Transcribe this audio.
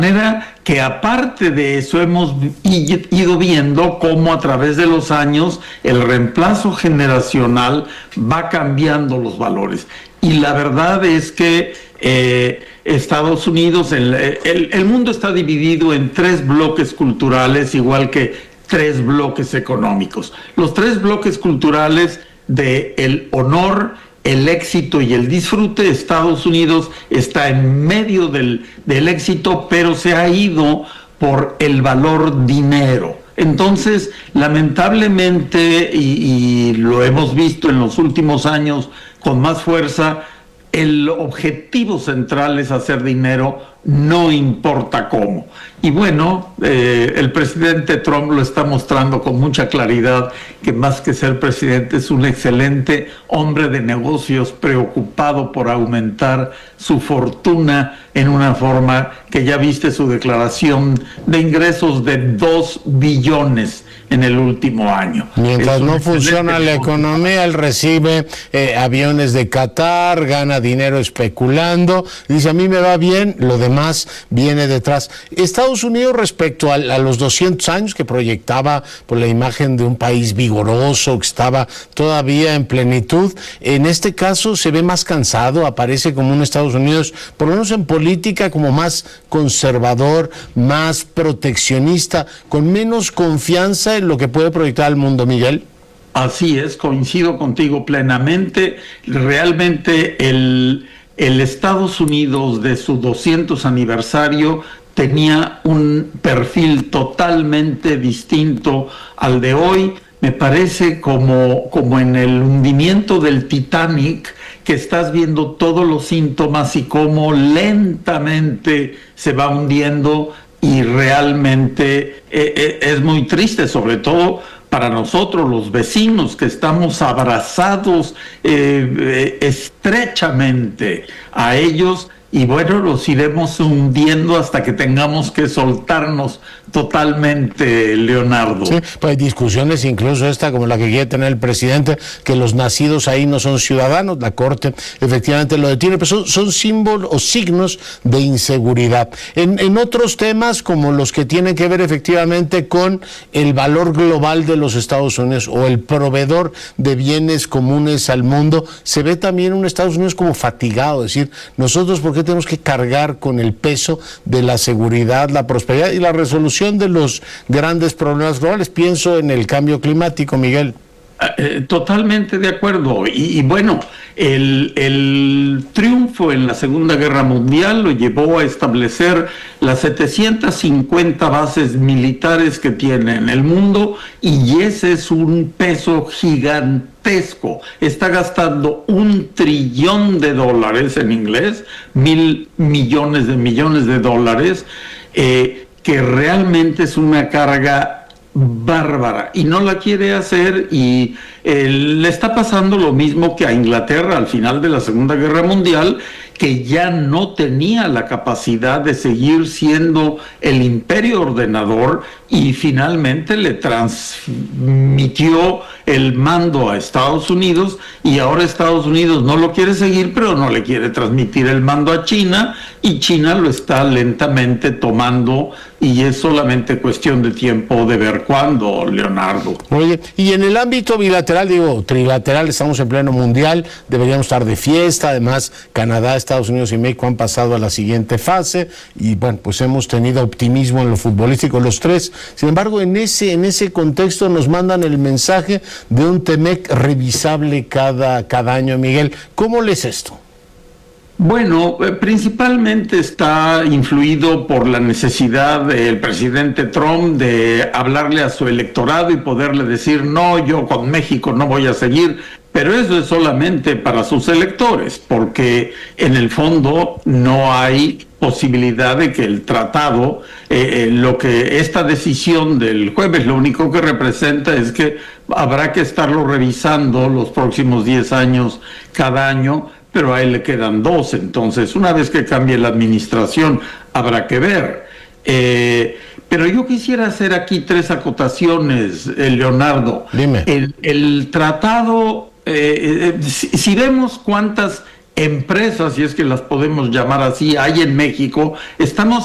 manera que aparte de eso hemos ido viendo cómo a través de los años el reemplazo generacional va cambiando los valores. Y la verdad es que Estados Unidos, el mundo está dividido en 3 bloques culturales, igual que 3 bloques económicos. Los 3 bloques culturales de el honor, el éxito y el disfrute. Estados Unidos está en medio del éxito, pero se ha ido por el valor dinero. Entonces, lamentablemente, y lo hemos visto en los últimos años con más fuerza, el objetivo central es hacer dinero, no importa cómo. Y bueno, el presidente Trump lo está mostrando con mucha claridad, que más que ser presidente es un excelente hombre de negocios preocupado por aumentar su fortuna en una forma que ya viste su declaración de ingresos de 2 billones en el último año. Mientras no funciona la economía, él recibe aviones de Qatar, gana dinero especulando, dice a mí me va bien, lo demás viene detrás. Estados Unidos, respecto a los 200 años que proyectaba por la imagen de un país vigoroso, que estaba todavía en plenitud, en este caso se ve más cansado, aparece como un Estados Unidos, por lo menos en política, como más conservador, más proteccionista, con menos confianza en lo que puede proyectar al mundo, Miguel. Así es, coincido contigo plenamente. Realmente el Estados Unidos de su 200 aniversario tenía un perfil totalmente distinto al de hoy. Me parece como en el hundimiento del Titanic, que estás viendo todos los síntomas y cómo lentamente se va hundiendo, y realmente es muy triste, sobre todo para nosotros los vecinos que estamos abrazados estrechamente a ellos, y bueno, los iremos hundiendo hasta que tengamos que soltarnos totalmente, Leonardo. Sí, pues hay discusiones, incluso esta como la que quiere tener el presidente, que los nacidos ahí no son ciudadanos. La Corte efectivamente lo detiene, pero son símbolos o signos de inseguridad. En otros temas, como los que tienen que ver efectivamente con el valor global de los Estados Unidos o el proveedor de bienes comunes al mundo, se ve también un Estados Unidos como fatigado, es decir, nosotros ¿por qué tenemos que cargar con el peso de la seguridad, la prosperidad y la resolución de los grandes problemas globales? Pienso en el cambio climático, Miguel. Totalmente de acuerdo. Y bueno, el triunfo en la Segunda Guerra Mundial lo llevó a establecer las 750 bases militares que tiene en el mundo, y ese es un peso gigantesco. Está gastando $1 trillón, en inglés, 1,000 millones de dólares, que realmente es una carga bárbara, y no la quiere hacer, y le está pasando lo mismo que a Inglaterra al final de la Segunda Guerra Mundial, que ya no tenía la capacidad de seguir siendo el imperio ordenador, y finalmente le transmitió el mando a Estados Unidos, y ahora Estados Unidos no lo quiere seguir, pero no le quiere transmitir el mando a China, y China lo está lentamente tomando, y es solamente cuestión de tiempo de ver cuándo, Leonardo. Oye, y en el ámbito bilateral, digo, trilateral, estamos en pleno mundial, deberíamos estar de fiesta. Además, Canadá, Estados Unidos y México han pasado a la siguiente fase, y bueno, pues hemos tenido optimismo en lo futbolístico los 3. Sin embargo, en ese contexto nos mandan el mensaje de un TEMEC revisable cada año. Miguel, ¿cómo lees esto? Bueno, principalmente está influido por la necesidad del presidente Trump de hablarle a su electorado y poderle decir, no, yo con México no voy a seguir, pero eso es solamente para sus electores, porque en el fondo no hay posibilidad de que el tratado, lo que esta decisión del jueves lo único que representa es que habrá que estarlo revisando los próximos 10 años cada año, pero a él le quedan 2, entonces una vez que cambie la administración habrá que ver. Pero yo quisiera hacer aquí 3 acotaciones, Leonardo. Dime. El tratado, si vemos cuántas empresas, si es que las podemos llamar así, hay en México, estamos